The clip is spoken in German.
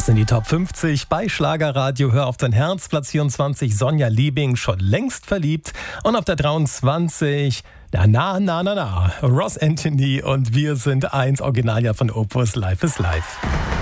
Das sind die Top 50 bei Schlagerradio. Hör auf dein Herz. Platz 24 Sonja Liebing, schon längst verliebt. Und auf der 23 Ross Anthony und wir sind 1, Originaljahr von Opus, Life is Life.